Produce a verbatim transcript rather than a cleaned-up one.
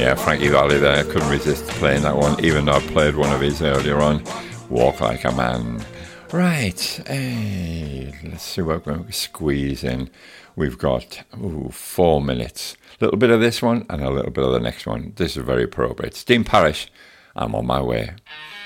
Yeah, Frankie Valli there. Couldn't resist playing that one, even though I played one of his earlier on. Walk Like a Man. Right, hey, let's see what we're going to squeeze in. We've got ooh, four minutes. A little bit of this one and a little bit of the next one. This is very appropriate. Dean Parrish, I'm on my way.